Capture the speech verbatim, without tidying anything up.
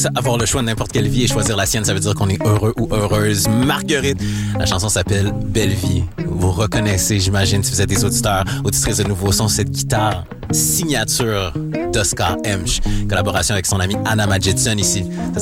ça, avoir le choix de n'importe quelle vie et choisir la sienne, ça veut dire qu'on est heureux ou heureuse. Marguerite, la chanson s'appelle Belle Vie. Vous reconnaissez, j'imagine, si vous êtes des auditeurs, auditrices de Nouveau Son, cette guitare signature d'Oscar Hemsch. Collaboration avec son ami Anna Majidson ici. Ça